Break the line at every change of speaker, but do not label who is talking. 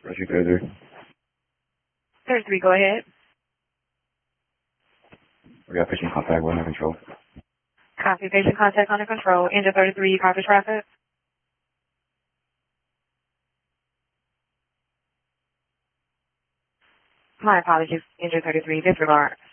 Roger, 33.
33, go ahead.
We got patient contact, we're under control.
Copy, patient contact under control. Engine 33, copy traffic. My apologies, Engine 33, disregard.